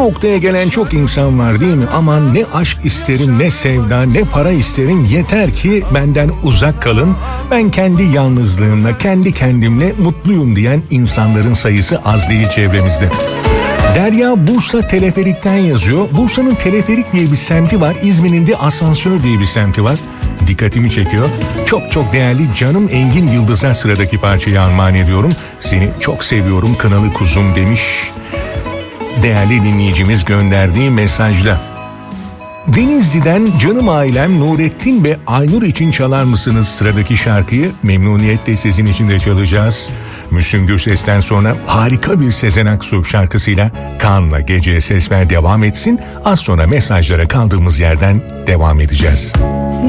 noktaya gelen çok insan var değil mi? Aman ne aşk isterim, ne sevda, ne para isterim. Yeter ki benden uzak kalın. Ben kendi yalnızlığımla, kendi kendimle mutluyum diyen insanların sayısı az değil çevremizde. Derya Bursa Teleferik'ten yazıyor. Bursa'nın Teleferik diye bir semti var. İzmir'in de Asansör diye bir semti var. Dikkatimi çekiyor. Çok çok değerli canım Engin Yıldız'a sıradaki parçayı armağan ediyorum. Seni çok seviyorum kınalı kuzum demiş. Değerli dinleyicimiz gönderdiği mesajda. Denizli'den canım ailem Nurettin ve Aynur için çalar mısınız sıradaki şarkıyı? Memnuniyetle sizin için de çalacağız. Müslüm Gürses'ten sonra harika bir Sezen Aksu şarkısıyla Kaan'la Geceye Ses Ver devam etsin. Az sonra mesajlara kaldığımız yerden devam edeceğiz.